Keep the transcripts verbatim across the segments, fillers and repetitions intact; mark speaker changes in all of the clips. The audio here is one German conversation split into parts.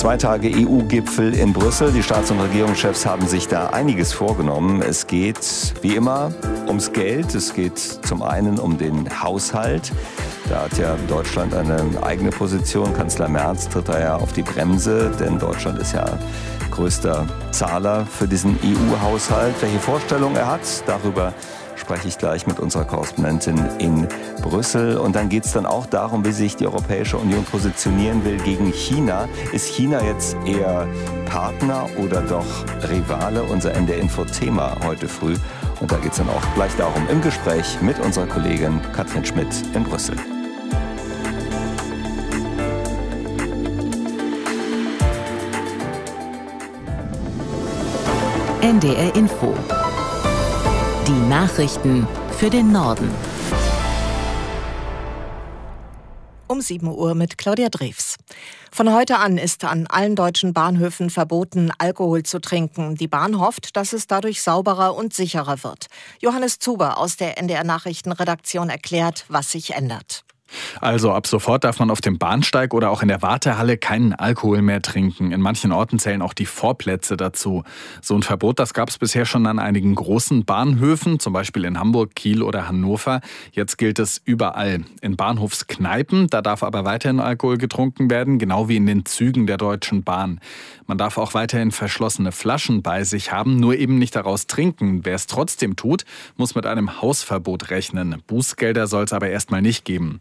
Speaker 1: Zwei Tage E U-Gipfel in Brüssel. Die Staats- und Regierungschefs haben sich da einiges vorgenommen. Es geht, wie immer, ums Geld. Es geht zum einen um den Haushalt. Da hat ja Deutschland eine eigene Position. Kanzler Merz tritt da ja auf die Bremse, denn Deutschland ist ja größter Zahler für diesen E U-Haushalt. Welche Vorstellung er hat, darüber spreche ich gleich mit unserer Korrespondentin in Brüssel. Und dann geht es dann auch darum, wie sich die Europäische Union positionieren will gegen China. Ist China jetzt eher Partner oder doch Rivale? Unser N D R-Info-Thema heute früh. Und da geht es dann auch gleich darum im Gespräch mit unserer Kollegin Katrin Schmidt in Brüssel.
Speaker 2: N D R-Info. Die Nachrichten für den Norden.
Speaker 3: Um sieben Uhr mit Claudia Drews. Von heute an ist an allen deutschen Bahnhöfen verboten, Alkohol zu trinken. Die Bahn hofft, dass es dadurch sauberer und sicherer wird. Johannes Zuber aus der N D R-Nachrichtenredaktion erklärt, was sich ändert.
Speaker 4: Also ab sofort darf man auf dem Bahnsteig oder auch in der Wartehalle keinen Alkohol mehr trinken. In manchen Orten zählen auch die Vorplätze dazu. So ein Verbot, das gab es bisher schon an einigen großen Bahnhöfen, zum Beispiel in Hamburg, Kiel oder Hannover. Jetzt gilt es überall. In Bahnhofskneipen, da darf aber weiterhin Alkohol getrunken werden, genau wie in den Zügen der Deutschen Bahn. Man darf auch weiterhin verschlossene Flaschen bei sich haben, nur eben nicht daraus trinken. Wer es trotzdem tut, muss mit einem Hausverbot rechnen. Bußgelder soll es aber erstmal nicht geben.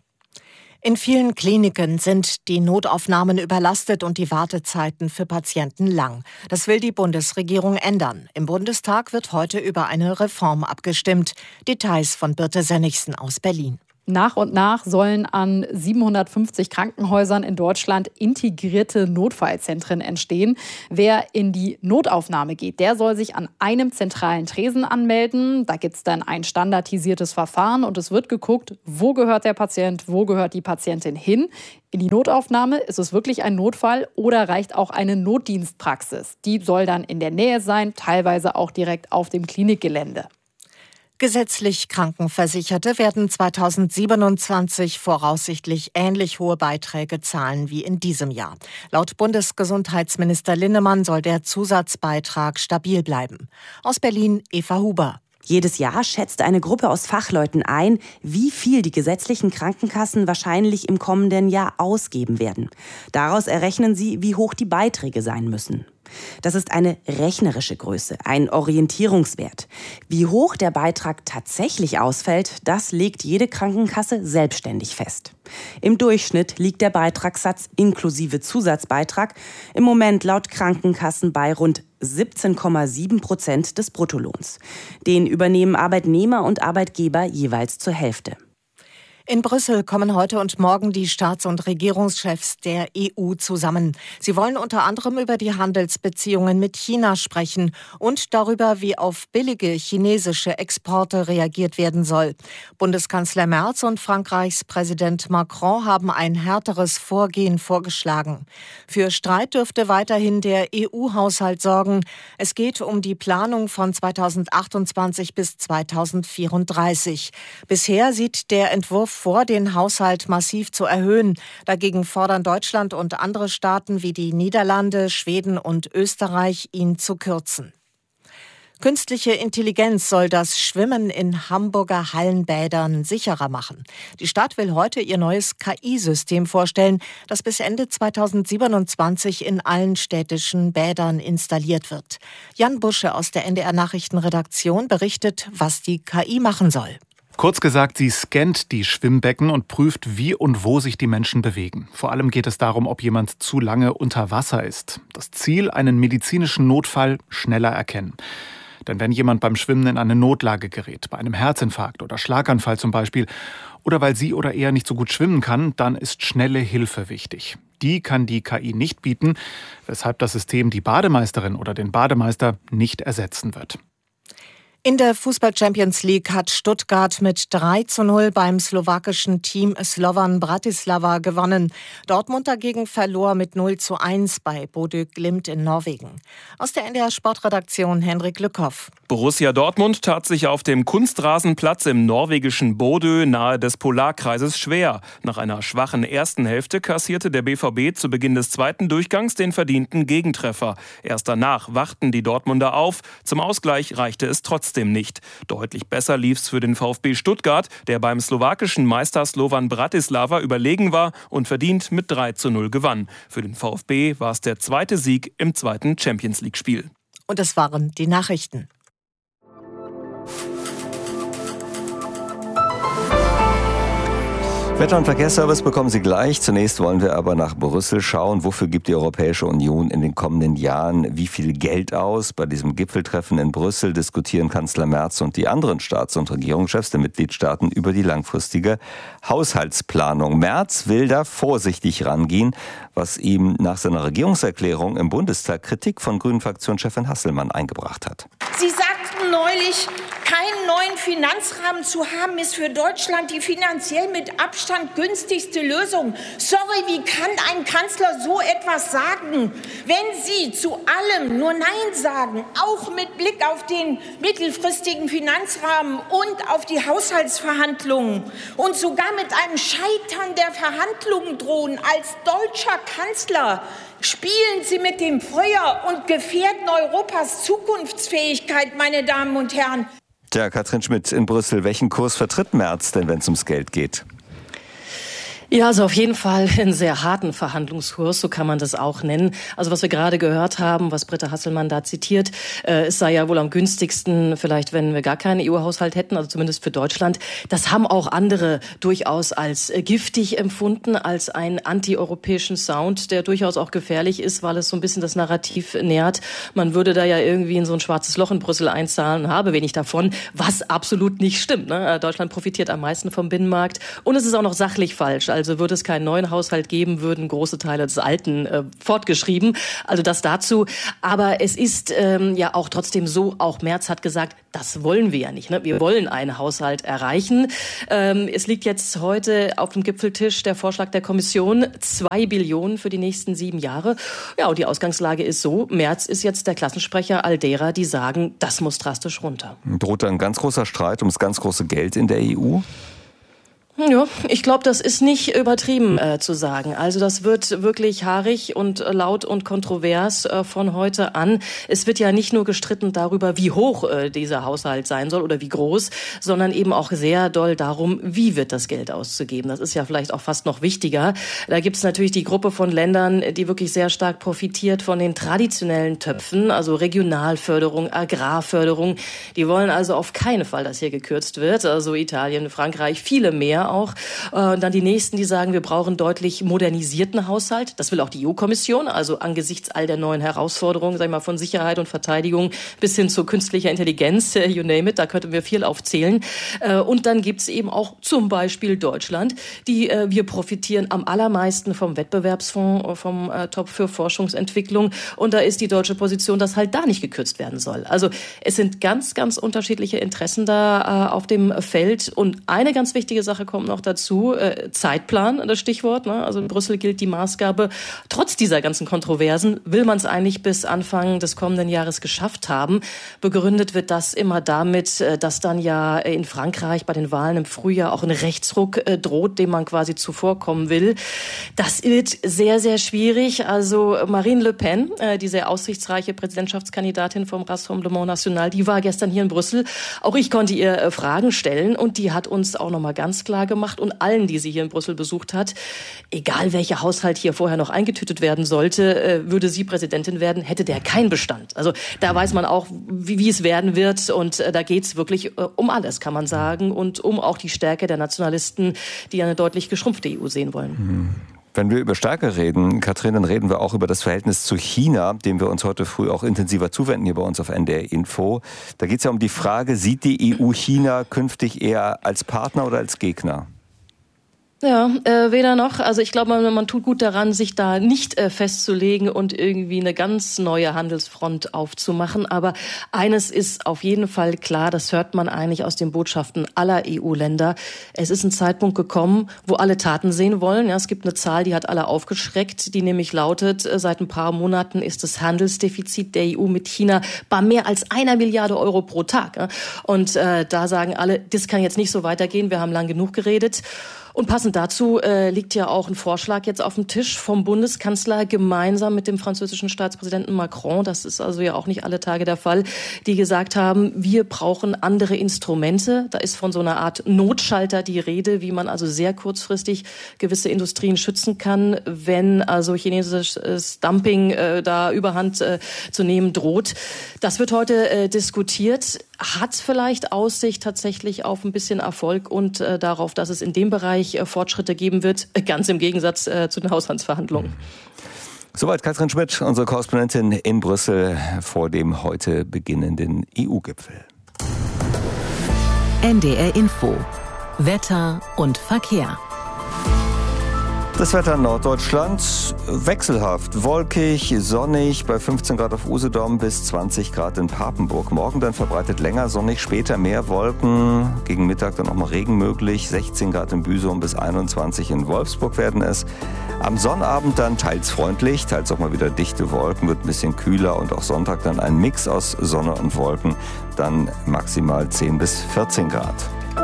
Speaker 3: In vielen Kliniken sind die Notaufnahmen überlastet und die Wartezeiten für Patienten lang. Das will die Bundesregierung ändern. Im Bundestag wird heute über eine Reform abgestimmt. Details von Birte Sönnigsen aus Berlin.
Speaker 5: Nach und nach sollen an siebenhundertfünfzig Krankenhäusern in Deutschland integrierte Notfallzentren entstehen. Wer in die Notaufnahme geht, der soll sich an einem zentralen Tresen anmelden. Da gibt es dann ein standardisiertes Verfahren und es wird geguckt, wo gehört der Patient, wo gehört die Patientin hin. In die Notaufnahme, ist es wirklich ein Notfall oder reicht auch eine Notdienstpraxis? Die soll dann in der Nähe sein, teilweise auch direkt auf dem Klinikgelände.
Speaker 3: Gesetzlich Krankenversicherte werden zweitausendsiebenundzwanzig voraussichtlich ähnlich hohe Beiträge zahlen wie in diesem Jahr. Laut Bundesgesundheitsminister Linnemann soll der Zusatzbeitrag stabil bleiben. Aus Berlin Eva Huber.
Speaker 6: Jedes Jahr schätzt eine Gruppe aus Fachleuten ein, wie viel die gesetzlichen Krankenkassen wahrscheinlich im kommenden Jahr ausgeben werden. Daraus errechnen sie, wie hoch die Beiträge sein müssen. Das ist eine rechnerische Größe, ein Orientierungswert. Wie hoch der Beitrag tatsächlich ausfällt, das legt jede Krankenkasse selbstständig fest. Im Durchschnitt liegt der Beitragssatz inklusive Zusatzbeitrag im Moment laut Krankenkassen bei rund siebzehn Komma sieben Prozent des Bruttolohns. Den übernehmen Arbeitnehmer und Arbeitgeber jeweils zur Hälfte.
Speaker 3: In Brüssel kommen heute und morgen die Staats- und Regierungschefs der E U zusammen. Sie wollen unter anderem über die Handelsbeziehungen mit China sprechen und darüber, wie auf billige chinesische Exporte reagiert werden soll. Bundeskanzler Merz und Frankreichs Präsident Macron haben ein härteres Vorgehen vorgeschlagen. Für Streit dürfte weiterhin der E U-Haushalt sorgen. Es geht um die Planung von zweitausendachtundzwanzig bis zweitausendvierunddreißig. Bisher sieht der Entwurf vor, den Haushalt massiv zu erhöhen. Dagegen fordern Deutschland und andere Staaten wie die Niederlande, Schweden und Österreich, ihn zu kürzen. Künstliche Intelligenz soll das Schwimmen in Hamburger Hallenbädern sicherer machen. Die Stadt will heute ihr neues K I-System vorstellen, das bis Ende zweitausendsiebenundzwanzig in allen städtischen Bädern installiert wird. Jan Busche aus der N D R-Nachrichtenredaktion berichtet, was die K I machen soll.
Speaker 7: Kurz gesagt, sie scannt die Schwimmbecken und prüft, wie und wo sich die Menschen bewegen. Vor allem geht es darum, ob jemand zu lange unter Wasser ist. Das Ziel, einen medizinischen Notfall schneller erkennen. Denn wenn jemand beim Schwimmen in eine Notlage gerät, bei einem Herzinfarkt oder Schlaganfall zum Beispiel, oder weil sie oder er nicht so gut schwimmen kann, dann ist schnelle Hilfe wichtig. Die kann die K I nicht bieten, weshalb das System die Bademeisterin oder den Bademeister nicht ersetzen wird.
Speaker 3: In der Fußball-Champions League hat Stuttgart mit drei zu null beim slowakischen Team Slovan Bratislava gewonnen. Dortmund dagegen verlor mit null zu eins bei Bodø Glimt in Norwegen. Aus der N D R-Sportredaktion Henrik Lückhoff.
Speaker 8: Borussia Dortmund tat sich auf dem Kunstrasenplatz im norwegischen Bodø nahe des Polarkreises schwer. Nach einer schwachen ersten Hälfte kassierte der B V B zu Beginn des zweiten Durchgangs den verdienten Gegentreffer. Erst danach wachten die Dortmunder auf. Zum Ausgleich reichte es trotzdem nicht. Deutlich besser lief's für den VfB Stuttgart, der beim slowakischen Meister Slovan Bratislava überlegen war und verdient mit drei zu null gewann. Für den VfB war es der zweite Sieg im zweiten Champions-League-Spiel.
Speaker 3: Und das waren die Nachrichten.
Speaker 1: Wetter- und Verkehrsservice bekommen Sie gleich. Zunächst wollen wir aber nach Brüssel schauen. Wofür gibt die Europäische Union in den kommenden Jahren wie viel Geld aus? Bei diesem Gipfeltreffen in Brüssel diskutieren Kanzler Merz und die anderen Staats- und Regierungschefs der Mitgliedstaaten über die langfristige Haushaltsplanung. Merz will da vorsichtig rangehen, was ihm nach seiner Regierungserklärung im Bundestag Kritik von Grünen-Fraktionschefin Hasselmann eingebracht hat.
Speaker 9: Sie sagten neulich, keinen neuen Finanzrahmen zu haben, ist für Deutschland die finanziell mit Abstand günstigste Lösung. Sorry, wie kann ein Kanzler so etwas sagen? Wenn Sie zu allem nur Nein sagen, auch mit Blick auf den mittelfristigen Finanzrahmen und auf die Haushaltsverhandlungen und sogar mit einem Scheitern der Verhandlungen drohen als deutscher Kanzler, spielen Sie mit dem Feuer und gefährden Europas Zukunftsfähigkeit, meine Damen und Herren.
Speaker 1: Tja, Katrin Schmidt in Brüssel, welchen Kurs vertritt Merz denn, wenn es ums Geld geht?
Speaker 10: Ja, also auf jeden Fall einen sehr harten Verhandlungskurs, so kann man das auch nennen. Also was wir gerade gehört haben, was Britta Hasselmann da zitiert, äh, es sei ja wohl am günstigsten, vielleicht wenn wir gar keinen E U-Haushalt hätten, also zumindest für Deutschland. Das haben auch andere durchaus als äh, giftig empfunden, als einen anti-europäischen Sound, der durchaus auch gefährlich ist, weil es so ein bisschen das Narrativ nährt. Man würde da ja irgendwie in so ein schwarzes Loch in Brüssel einzahlen und habe wenig davon, was absolut nicht stimmt. Ne? Deutschland profitiert am meisten vom Binnenmarkt und es ist auch noch sachlich falsch. Also würde es keinen neuen Haushalt geben, würden große Teile des alten äh, fortgeschrieben. Also das dazu. Aber es ist ähm, ja auch trotzdem so, auch Merz hat gesagt, das wollen wir ja nicht. Ne? Wir wollen einen Haushalt erreichen. Ähm, es liegt jetzt heute auf dem Gipfeltisch der Vorschlag der Kommission, zwei Billionen für die nächsten sieben Jahre. Ja, und die Ausgangslage ist so, Merz ist jetzt der Klassensprecher all derer, die sagen, das muss drastisch runter.
Speaker 1: Droht da ein ganz großer Streit ums ganz große Geld in der E U?
Speaker 10: Ja, ich glaube, das ist nicht übertrieben äh, zu sagen. Also das wird wirklich haarig und äh, laut und kontrovers äh, von heute an. Es wird ja nicht nur gestritten darüber, wie hoch äh, dieser Haushalt sein soll oder wie groß, sondern eben auch sehr doll darum, wie wird das Geld auszugeben. Das ist ja vielleicht auch fast noch wichtiger. Da gibt es natürlich die Gruppe von Ländern, die wirklich sehr stark profitiert von den traditionellen Töpfen, also Regionalförderung, Agrarförderung. Die wollen also auf keinen Fall, dass hier gekürzt wird. Also Italien, Frankreich, viele mehr auch. Und dann die nächsten, die sagen, wir brauchen deutlich modernisierten Haushalt. Das will auch die E U-Kommission, also angesichts all der neuen Herausforderungen, sag ich mal, von Sicherheit und Verteidigung bis hin zu künstlicher Intelligenz, you name it, da könnten wir viel aufzählen. Und dann gibt's eben auch zum Beispiel Deutschland, die wir profitieren am allermeisten vom Wettbewerbsfonds, vom Topf für Forschungsentwicklung. Und da ist die deutsche Position, dass halt da nicht gekürzt werden soll. Also es sind ganz, ganz unterschiedliche Interessen da auf dem Feld. Und eine ganz wichtige Sache kommt noch dazu, äh, Zeitplan, das Stichwort. Ne? Also in Brüssel gilt die Maßgabe, trotz dieser ganzen Kontroversen will man es eigentlich bis Anfang des kommenden Jahres geschafft haben. Begründet wird das immer damit, äh, dass dann ja in Frankreich bei den Wahlen im Frühjahr auch ein Rechtsruck äh, droht, dem man quasi zuvorkommen will. Das wird sehr, sehr schwierig. Also Marine Le Pen, äh, die sehr aussichtsreiche Präsidentschaftskandidatin vom Rassemblement National, die war gestern hier in Brüssel. Auch ich konnte ihr äh, Fragen stellen und die hat uns auch nochmal ganz klar gemacht und allen, die sie hier in Brüssel besucht hat, egal welcher Haushalt hier vorher noch eingetütet werden sollte, würde sie Präsidentin werden, hätte der keinen Bestand. Also da weiß man auch, wie, wie es werden wird und da geht's wirklich um alles, kann man sagen, und um auch die Stärke der Nationalisten, die eine deutlich geschrumpfte E U sehen wollen.
Speaker 1: Wenn wir über Stärke reden, Katrin, dann reden wir auch über das Verhältnis zu China, dem wir uns heute früh auch intensiver zuwenden hier bei uns auf N D R Info. Da geht es ja um die Frage, sieht die E U China künftig eher als Partner oder als Gegner?
Speaker 10: Ja, äh, weder noch. Also ich glaube, man, man tut gut daran, sich da nicht äh, festzulegen und irgendwie eine ganz neue Handelsfront aufzumachen. Aber eines ist auf jeden Fall klar, das hört man eigentlich aus den Botschaften aller E U-Länder. Es ist ein Zeitpunkt gekommen, wo alle Taten sehen wollen. Ja, es gibt eine Zahl, die hat alle aufgeschreckt, die nämlich lautet, äh, seit ein paar Monaten ist das Handelsdefizit der E U mit China bei mehr als einer Milliarde Euro pro Tag. Ja? Und äh, da sagen alle, das kann jetzt nicht so weitergehen, wir haben lang genug geredet. Und passend dazu äh, liegt ja auch ein Vorschlag jetzt auf dem Tisch vom Bundeskanzler gemeinsam mit dem französischen Staatspräsidenten Macron. Das ist also ja auch nicht alle Tage der Fall, die gesagt haben, wir brauchen andere Instrumente. Da ist von so einer Art Notschalter die Rede, wie man also sehr kurzfristig gewisse Industrien schützen kann, wenn also chinesisches Dumping äh, da Überhand äh, zu nehmen droht. Das wird heute äh, diskutiert. Hat vielleicht Aussicht tatsächlich auf ein bisschen Erfolg und äh, darauf, dass es in dem Bereich äh, Fortschritte geben wird, ganz im Gegensatz äh, zu den Haushaltsverhandlungen.
Speaker 1: Soweit Katrin Schmidt, unsere Korrespondentin in Brüssel vor dem heute beginnenden E U-Gipfel.
Speaker 2: N D R Info. Wetter und Verkehr.
Speaker 1: Das Wetter in Norddeutschland wechselhaft, wolkig, sonnig, bei fünfzehn Grad auf Usedom bis zwanzig Grad in Papenburg. Morgen dann verbreitet länger sonnig, später mehr Wolken, gegen Mittag dann auch mal Regen möglich, sechzehn Grad in Büsum bis einundzwanzig in Wolfsburg werden es. Am Sonnabend dann teils freundlich, teils auch mal wieder dichte Wolken, wird ein bisschen kühler und auch Sonntag dann ein Mix aus Sonne und Wolken, dann maximal zehn bis vierzehn Grad.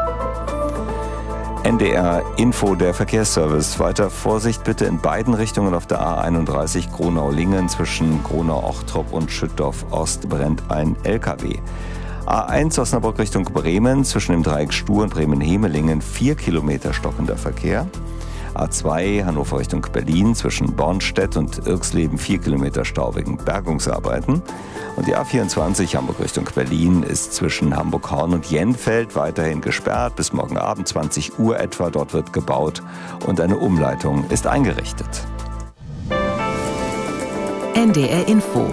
Speaker 1: N D R Info, der Verkehrsservice. Weiter Vorsicht bitte in beiden Richtungen auf der A einunddreißig Gronau-Lingen. Zwischen Gronau-Ochtrup und Schüttorf-Ost brennt ein L K W. A eins Osnabrück Richtung Bremen. Zwischen dem Dreieck Stur und Bremen-Hemelingen vier Kilometer stockender Verkehr. A zwei Hannover Richtung Berlin. Zwischen Bornstedt und Irxleben vier Kilometer Stau wegen Bergungsarbeiten. Und die A vierundzwanzig Hamburg Richtung Berlin ist zwischen Hamburg-Horn und Jenfeld weiterhin gesperrt. Bis morgen Abend zwanzig Uhr etwa. Dort wird gebaut und eine Umleitung ist eingerichtet.
Speaker 2: N D R Info.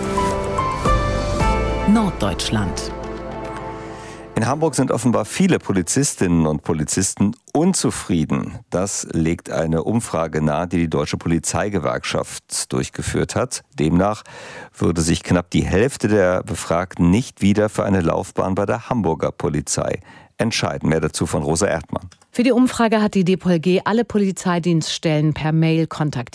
Speaker 2: Norddeutschland.
Speaker 1: In Hamburg sind offenbar viele Polizistinnen und Polizisten unzufrieden. Das legt eine Umfrage nahe, die die Deutsche Polizeigewerkschaft durchgeführt hat. Demnach würde sich knapp die Hälfte der Befragten nicht wieder für eine Laufbahn bei der Hamburger Polizei entscheiden. Mehr dazu von Rosa Erdmann.
Speaker 11: Für die Umfrage hat die D P O L G alle Polizeidienststellen per Mail kontaktiert.